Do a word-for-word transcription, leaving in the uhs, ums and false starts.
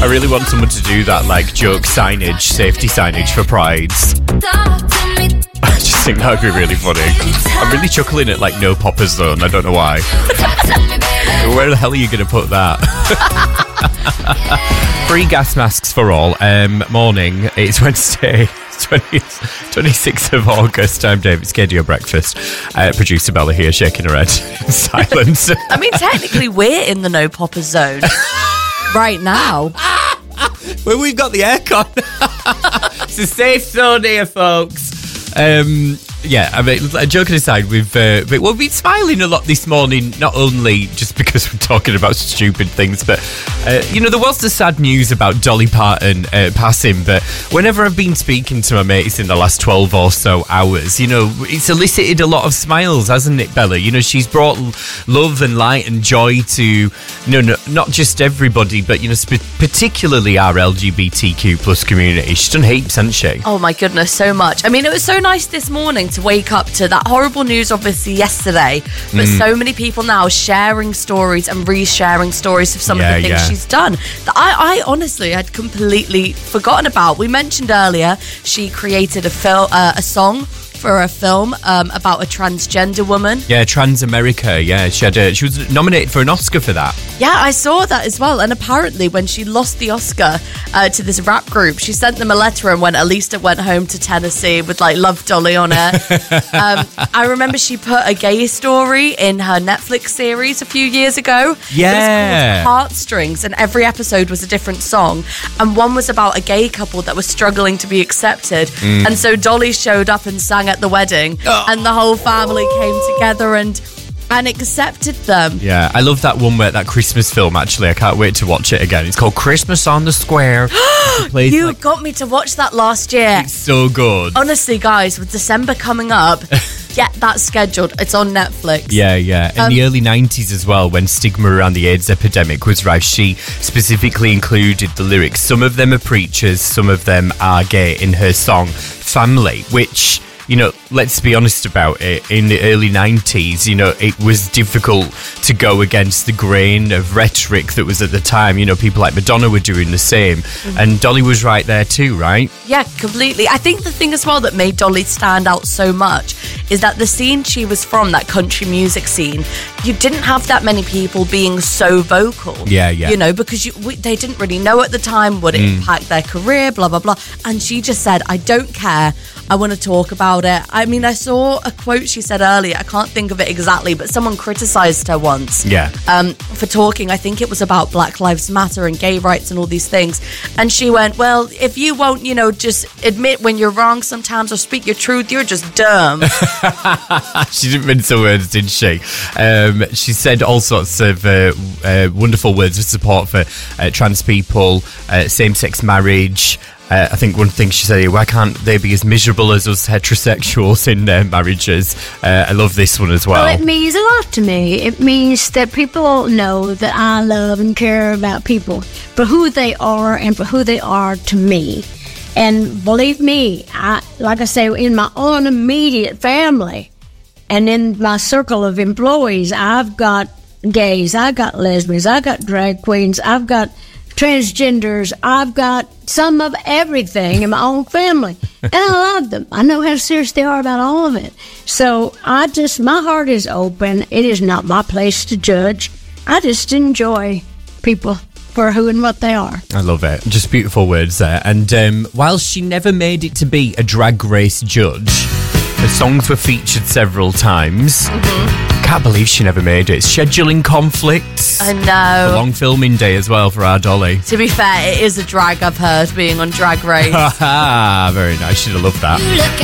I really want someone to do that, like, joke signage, safety signage for prides. I just think that would be really funny. I'm really chuckling at, like, no poppers, though, and I don't know why. Where the hell are you going to put that? Free gas masks for all. Um, morning, it's Wednesday, twenty-sixth of August. I'm David, it's your breakfast. Uh, producer Bella here, shaking her head in silence. I mean, technically, we're in the no poppers zone right now. Well, we've got the aircon. It's a safe zone here, folks. Um, yeah, I mean, joking aside, we've uh, but we've been smiling a lot this morning, not only just because we're talking about stupid things, but, uh, you know, there was the sad news about Dolly Parton uh, passing, but whenever I've been speaking to my mates in the last twelve or so hours, you know, it's elicited a lot of smiles, hasn't it, Bella? You know, she's brought love and light and joy to, you know, no, not just everybody, but, you know, sp- particularly our L G B T Q plus community. She's done heaps, hasn't she? Oh, my goodness, so much. I mean, it was so nice this morning to wake up to that horrible news, obviously, yesterday, but mm. so many people now sharing stories and resharing stories of some yeah, of the things yeah. she's done that I, I honestly had completely forgotten about. We mentioned earlier she created a film, uh, a song for a film um, about a transgender woman. Yeah, Trans America. Yeah, she had a, she was nominated for an Oscar for that. Yeah, I saw that as well. And apparently, when she lost the Oscar uh, to this rap group, she sent them a letter and went, at least it went home to Tennessee with like Love Dolly on it. um, I remember she put a gay story in her Netflix series a few years ago. Yeah, it was called Heartstrings, and every episode was a different song. And one was about a gay couple that was struggling to be accepted. Mm. And so Dolly showed up and sang at the wedding, oh. and the whole family came together and and accepted them. Yeah, I love that one where that Christmas film, actually. I can't wait to watch it again. It's called Christmas on the Square. You like, got me to watch that last year. It's so good. Honestly, guys, with December coming up, get that scheduled. It's on Netflix. Yeah, yeah. In um, the early nineties as well, when stigma around the AIDS epidemic was rife, she specifically included the lyrics. Some of them are preachers, some of them are gay in her song Family, which, you know, let's be honest about it, in the early nineties, you know, it was difficult to go against the grain of rhetoric that was at the time. You know, people like Madonna were doing the same, mm-hmm. and Dolly was right there too, right? Yeah, completely. I think the thing as well that made Dolly stand out so much is that the scene she was from, that country music scene, you didn't have that many people being so vocal. Yeah, yeah. You know, because you, we, they didn't really know at the time would it mm. impact their career, blah, blah, blah. And she just said, I don't care. I want to talk about it. I mean, I saw a quote she said earlier. I can't think of it exactly, but someone criticised her once yeah. um, for talking. I think it was about Black Lives Matter and gay rights and all these things. And she went, well, if you won't, you know, just admit when you're wrong sometimes or speak your truth, you're just dumb. She didn't mince her words, did she? Um, she said all sorts of uh, uh, wonderful words of support for uh, trans people, uh, same-sex marriage. Uh, I think one thing she said, why can't they be as miserable as us heterosexuals in their marriages? Uh, I love this one as well. Well, it means a lot to me. It means that people know that I love and care about people for who they are and for who they are to me. And believe me, I, like I say, in my own immediate family and in my circle of employees, I've got gays, I've got lesbians, I've got drag queens, I've got transgenders, I've got some of everything in my own family, and I love them. I know how serious they are about all of it. So I just, my heart is open. It is not my place to judge. I just enjoy people for who and what they are. I love it. Just beautiful words there. And um, while she never made it to be a drag race judge, her songs were featured several times. Mm-hmm. Can't believe she never made it. Scheduling conflicts. I know. A long filming day as well for our Dolly. To be fair, it is a drag I've heard being on Drag Race. Very nice. Should have loved that.